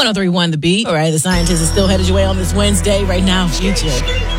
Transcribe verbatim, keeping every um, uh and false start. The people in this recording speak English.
one oh three point one The Beat. All right, the scientist is still headed your way on this Wednesday. Right now, Future.